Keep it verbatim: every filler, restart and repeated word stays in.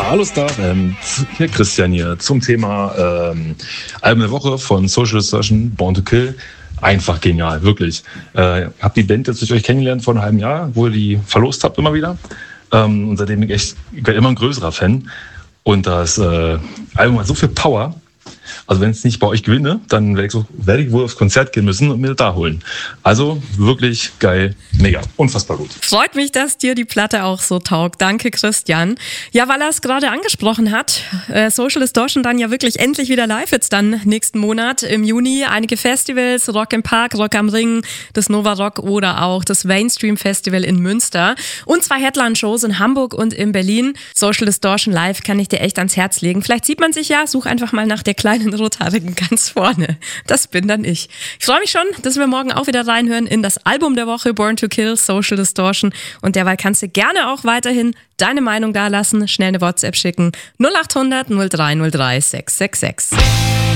Hallo Starfam, hier Christian hier zum Thema ähm, Album der Woche von Social Distortion, Born to Kill. Einfach genial, wirklich. Äh, hab die Band jetzt durch euch kennengelernt vor einem halben Jahr, wo ihr die verlost habt immer wieder. Ähm, und seitdem bin ich echt ich bin immer ein größerer Fan. Und das äh, Album hat so viel Power. Also wenn es nicht bei euch gewinne, dann werde ich, so, werde ich wohl aufs Konzert gehen müssen und mir das da holen. Also wirklich geil, mega, unfassbar gut. Freut mich, dass dir die Platte auch so taugt. Danke, Christian. Ja, weil er es gerade angesprochen hat, äh, Social Distortion dann ja wirklich endlich wieder live jetzt dann nächsten Monat im Juni. Einige Festivals, Rock im Park, Rock am Ring, das Nova Rock oder auch das Mainstream Festival in Münster. Und zwei Headline-Shows in Hamburg und in Berlin. Social Distortion live kann ich dir echt ans Herz legen. Vielleicht sieht man sich ja, such einfach mal nach der kleinen Rothaarigen ganz vorne. Das bin dann ich. Ich freue mich schon, dass wir morgen auch wieder reinhören in das Album der Woche Born to Kill, Social Distortion. Und derweil kannst du gerne auch weiterhin deine Meinung dalassen, schnell eine WhatsApp schicken null acht hundert null drei null drei sechs sechs sechs.